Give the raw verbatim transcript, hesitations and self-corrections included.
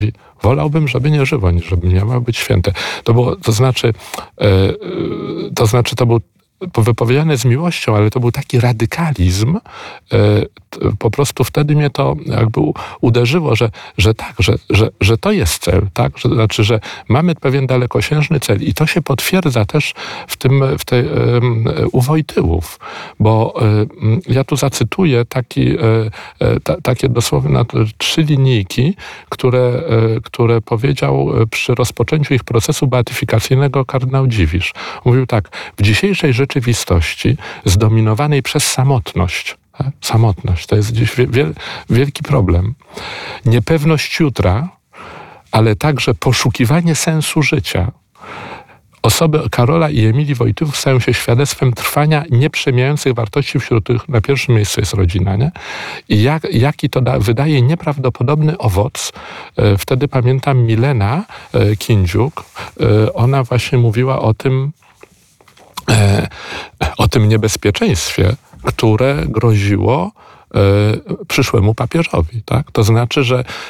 Wolałbym, żeby nie żyło, niż żeby miało być święte. To było, to znaczy, e, to znaczy, to był wypowiedziane z miłością, ale to był taki radykalizm, e, po prostu wtedy mnie to jakby uderzyło, że, że tak, że, że, że to jest cel, tak? Że, znaczy, że mamy pewien dalekosiężny cel i to się potwierdza też w tym, w tej, um, u Wojtyłów, bo um, ja tu zacytuję taki, um, ta, takie dosłownie na trzy linijki, które, um, które powiedział przy rozpoczęciu ich procesu beatyfikacyjnego kardynał Dziwisz. Mówił tak: w dzisiejszej rzeczywistości zdominowanej przez samotność, Samotność to jest dziś wiel, wielki problem. Niepewność jutra, ale także poszukiwanie sensu życia. Osoby Karola i Emilii Wojtyłów stają się świadectwem trwania nieprzemijających wartości, wśród których na pierwszym miejscu jest rodzina. Nie? I jak, jaki to da, wydaje nieprawdopodobny owoc. E, wtedy pamiętam Milena e, Kindziuk, e, ona właśnie mówiła o tym, e, o tym niebezpieczeństwie, które groziło y, przyszłemu papieżowi. Tak? To znaczy, że